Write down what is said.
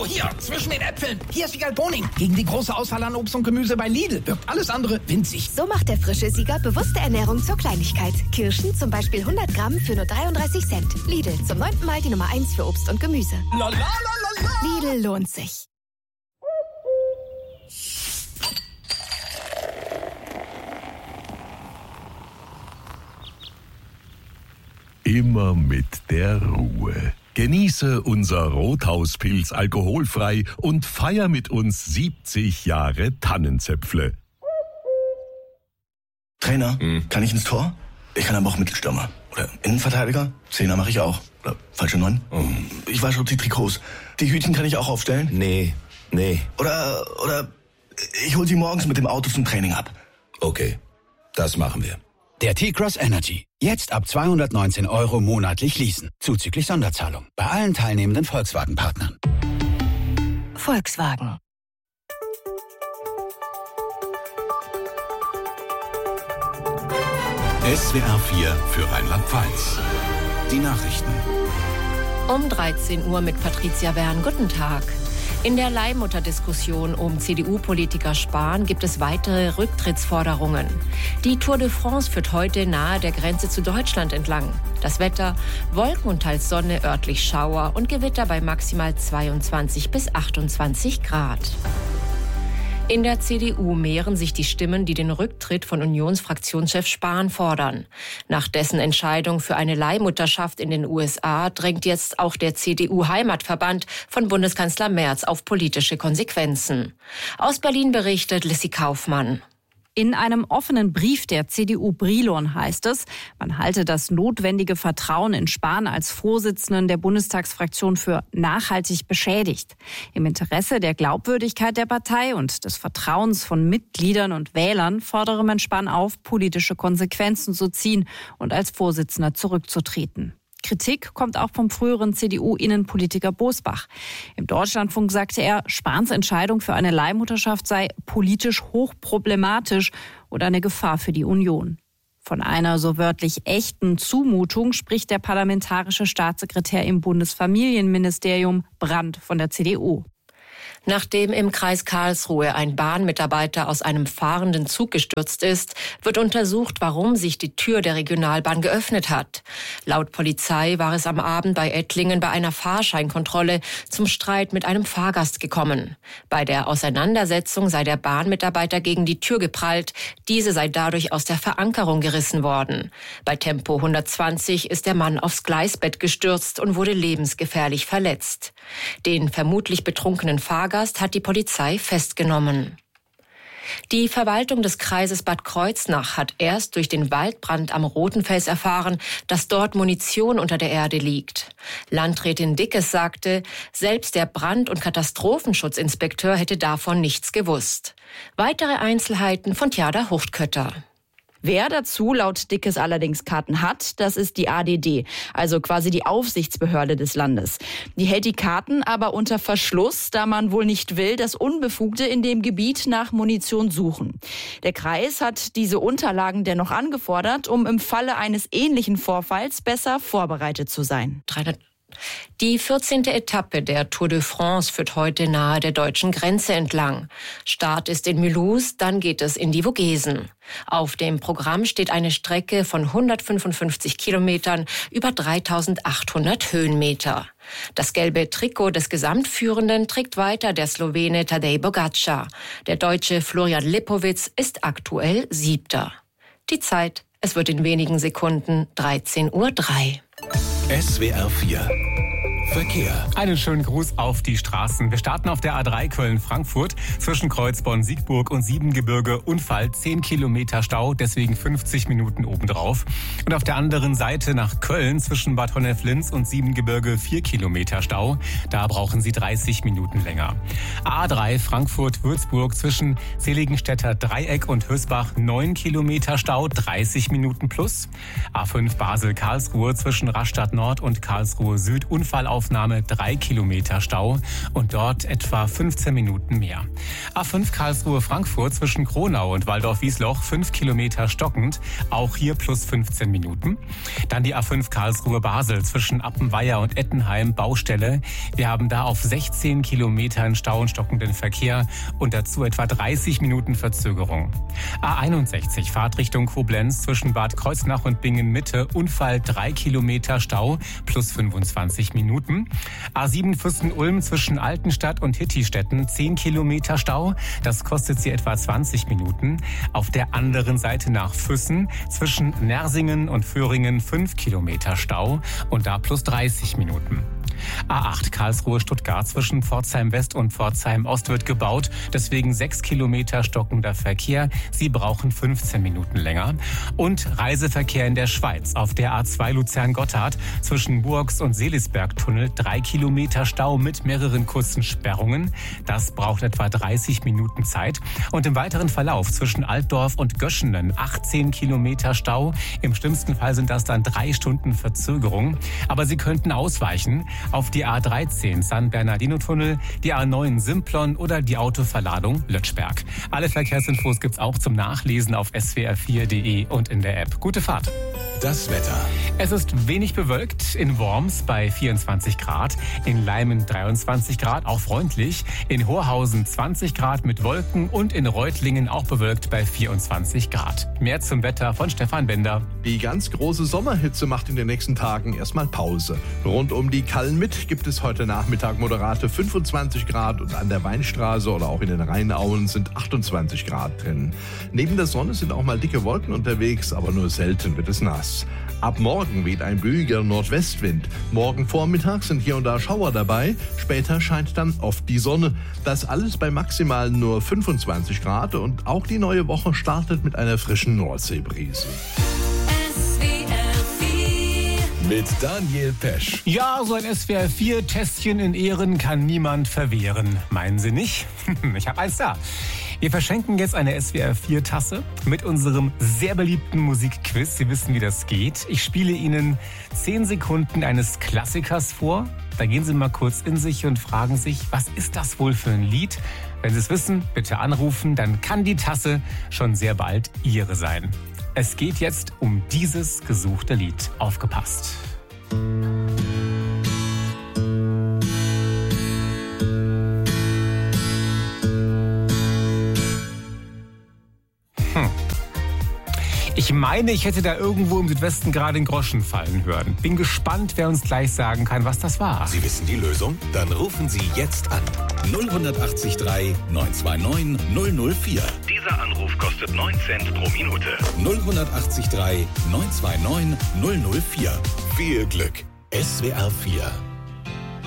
Oh, hier, zwischen den Äpfeln. Hier ist Wiegald Boning. Gegen die große Auswahl an Obst und Gemüse bei Lidl wirkt alles andere winzig. So macht der frische Sieger bewusste Ernährung zur Kleinigkeit. Kirschen zum Beispiel 100 Gramm für nur 33 Cent. Lidl, zum 9. Mal die Nummer 1 für Obst und Gemüse. La, la, la, la, la. Lidl lohnt sich. Immer mit der Ruhe. Genieße unser Rothauspilz alkoholfrei und feier mit uns 70 Jahre Tannenzäpfle. Trainer, kann ich ins Tor? Ich kann aber auch Mittelstürmer. Oder Innenverteidiger? Zehner mache ich auch. Oder falsche 9? Ich wasche auch die Trikots. Die Hütchen kann ich auch aufstellen? Nee. Oder ich hol sie morgens mit dem Auto zum Training ab. Okay, das machen wir. Der T-Cross Energy. Jetzt ab 219 € monatlich leasen. Zuzüglich Sonderzahlung. Bei allen teilnehmenden Volkswagen-Partnern. Volkswagen. SWR 4 für Rheinland-Pfalz. Die Nachrichten. Um 13 Uhr mit Patricia Wern. Guten Tag. In der Leihmutterdiskussion um CDU-Politiker Spahn gibt es weitere Rücktrittsforderungen. Die Tour de France führt heute nahe der Grenze zu Deutschland entlang. Das Wetter: Wolken und teils Sonne, örtlich Schauer und Gewitter bei maximal 22 bis 28 Grad. In der CDU mehren sich die Stimmen, die den Rücktritt von Unionsfraktionschef Spahn fordern. Nach dessen Entscheidung für eine Leihmutterschaft in den USA drängt jetzt auch der CDU-Heimatverband von Bundeskanzler Merz auf politische Konsequenzen. Aus Berlin berichtet Lissy Kaufmann. In einem offenen Brief der CDU Brilon heißt es, man halte das notwendige Vertrauen in Spahn als Vorsitzenden der Bundestagsfraktion für nachhaltig beschädigt. Im Interesse der Glaubwürdigkeit der Partei und des Vertrauens von Mitgliedern und Wählern fordere man Spahn auf, politische Konsequenzen zu ziehen und als Vorsitzender zurückzutreten. Kritik kommt auch vom früheren CDU-Innenpolitiker Bosbach. Im Deutschlandfunk sagte er, Spahns Entscheidung für eine Leihmutterschaft sei politisch hochproblematisch und eine Gefahr für die Union. Von einer so wörtlich echten Zumutung spricht der parlamentarische Staatssekretär im Bundesfamilienministerium Brandt von der CDU. Nachdem im Kreis Karlsruhe ein Bahnmitarbeiter aus einem fahrenden Zug gestürzt ist, wird untersucht, warum sich die Tür der Regionalbahn geöffnet hat. Laut Polizei war es am Abend bei Ettlingen bei einer Fahrscheinkontrolle zum Streit mit einem Fahrgast gekommen. Bei der Auseinandersetzung sei der Bahnmitarbeiter gegen die Tür geprallt. Diese sei dadurch aus der Verankerung gerissen worden. Bei Tempo 120 ist der Mann aufs Gleisbett gestürzt und wurde lebensgefährlich verletzt. Den vermutlich betrunkenen Fahrgast hat die Polizei festgenommen. Die Verwaltung des Kreises Bad Kreuznach hat erst durch den Waldbrand am Rotenfels erfahren, dass dort Munition unter der Erde liegt. Landrätin Dickes sagte, selbst der Brand- und Katastrophenschutzinspekteur hätte davon nichts gewusst. Weitere Einzelheiten von Tjada Huchtkötter. Wer dazu laut Dickes allerdings Karten hat, das ist die ADD, also quasi die Aufsichtsbehörde des Landes. Die hält die Karten aber unter Verschluss, da man wohl nicht will, dass Unbefugte in dem Gebiet nach Munition suchen. Der Kreis hat diese Unterlagen dennoch angefordert, um im Falle eines ähnlichen Vorfalls besser vorbereitet zu sein. Die 14. Etappe der Tour de France führt heute nahe der deutschen Grenze entlang. Start ist in Mulhouse, dann geht es in die Vogesen. Auf dem Programm steht eine Strecke von 155 Kilometern über 3.800 Höhenmeter. Das gelbe Trikot des Gesamtführenden trägt weiter der Slowene Tadej Pogačar. Der Deutsche Florian Lipowitz ist aktuell 7. Die Zeit: es wird in wenigen Sekunden 13:03 Uhr. SWR 4 Verkehr. Einen schönen Gruß auf die Straßen. Wir starten auf der A3 Köln-Frankfurt zwischen Kreuzborn-Siegburg und Siebengebirge. Unfall, 10 Kilometer Stau, deswegen 50 Minuten obendrauf. Und auf der anderen Seite nach Köln zwischen Bad Honnef-Linz und Siebengebirge 4 Kilometer Stau. Da brauchen Sie 30 Minuten länger. A3 Frankfurt-Würzburg zwischen Seligenstädter Dreieck und Hösbach 9 Kilometer Stau, 30 Minuten plus. A5 Basel-Karlsruhe zwischen Rastatt Nord und Karlsruhe Süd. Unfall auf Notaufnahme 3 Kilometer Stau und dort etwa 15 Minuten mehr. A5 Karlsruhe-Frankfurt zwischen Kronau und Waldorf-Wiesloch 5 Kilometer stockend, auch hier plus 15 Minuten. Dann die A5 Karlsruhe-Basel zwischen Appenweier und Ettenheim, Baustelle. Wir haben da auf 16 Kilometern Stau und stockenden Verkehr und dazu etwa 30 Minuten Verzögerung. A61 Fahrtrichtung Koblenz zwischen Bad Kreuznach und Bingen-Mitte, Unfall 3 Kilometer Stau plus 25 Minuten. A7 Fürsten-Ulm zwischen Altenstadt und Hittistetten 10 Kilometer Stau, das kostet Sie etwa 20 Minuten. Auf der anderen Seite nach Füssen zwischen Nersingen und Föhringen 5 Kilometer Stau und da plus 30 Minuten. A8 Karlsruhe-Stuttgart zwischen Pforzheim West und Pforzheim Ost wird gebaut, deswegen 6 Kilometer stockender Verkehr. Sie brauchen 15 Minuten länger. Und Reiseverkehr in der Schweiz auf der A2 Luzern-Gotthard zwischen Burgs und Seelisberg-Tunnel 3 Kilometer Stau mit mehreren kurzen Sperrungen. Das braucht etwa 30 Minuten Zeit. Und im weiteren Verlauf zwischen Altdorf und Göschenen 18 Kilometer Stau. Im schlimmsten Fall sind das dann 3 Stunden Verzögerung. Aber Sie könnten ausweichen auf die A13 San Bernardino-Tunnel, die A9 Simplon oder die Autoverladung Lötschberg. Alle Verkehrsinfos gibt's auch zum Nachlesen auf swr4.de und in der App. Gute Fahrt. Das Wetter. Es ist wenig bewölkt, in Worms bei 24 Grad, in Leimen 23 Grad, auch freundlich, in Horhausen 20 Grad mit Wolken und in Reutlingen auch bewölkt bei 24 Grad. Mehr zum Wetter von Stefan Bender. Die ganz große Sommerhitze macht in den nächsten Tagen erstmal Pause. Rund um die Kallenmitt gibt es heute Nachmittag moderate 25 Grad und an der Weinstraße oder auch in den Rheinauen sind 28 Grad drin. Neben der Sonne sind auch mal dicke Wolken unterwegs, aber nur selten wird es nass. Ab morgen weht ein böiger Nordwestwind. Morgen Vormittag sind hier und da Schauer dabei. Später scheint dann oft die Sonne. Das alles bei maximal nur 25 Grad und auch die neue Woche startet mit einer frischen Nordseebrise. Mit Daniel Pesch. Ja, so ein SWR4-Tässchen in Ehren kann niemand verwehren. Meinen Sie nicht? Ich habe eins da. Wir verschenken jetzt eine SWR4-Tasse mit unserem sehr beliebten Musikquiz. Sie wissen, wie das geht. Ich spiele Ihnen 10 Sekunden eines Klassikers vor. Da gehen Sie mal kurz in sich und fragen sich, was ist das wohl für ein Lied? Wenn Sie es wissen, bitte anrufen, dann kann die Tasse schon sehr bald Ihre sein. Es geht jetzt um dieses gesuchte Lied. Aufgepasst. Ich meine, ich hätte da irgendwo im Südwesten gerade den Groschen fallen hören. Bin gespannt, wer uns gleich sagen kann, was das war. Sie wissen die Lösung? Dann rufen Sie jetzt an. 0183 929 004. Dieser Anruf kostet 9 Cent pro Minute. 0183 929 004. Viel Glück. SWR 4